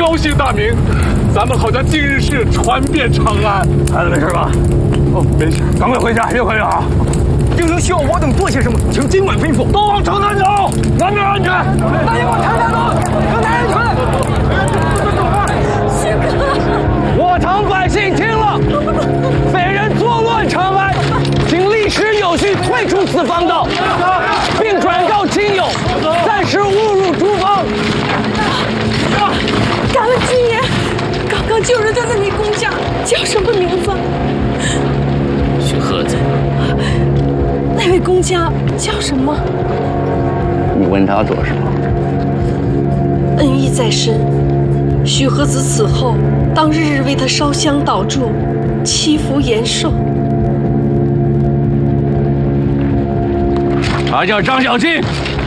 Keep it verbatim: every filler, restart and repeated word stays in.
高姓大名，咱们好将今日事传遍长安。 孩子没事吧？ 哦，没事， 赶快回家，越快越好。 京城需要我等做些什么，请今晚吩咐。 都往城南走，南边安全。 大爷往城南走，城南安全。 许哥， 我城百姓听了，匪人作乱长安，请立时有序退出此方道，并转告亲友，暂时误入诸方。 感恩金爷，刚刚救人的那位工匠叫什么名字？ 许鹤子。 那位工匠叫什么？ 你问他做什么？ 恩义在身，许和子此后当日日为他烧香祷祝，祈福延寿。 他叫张小进。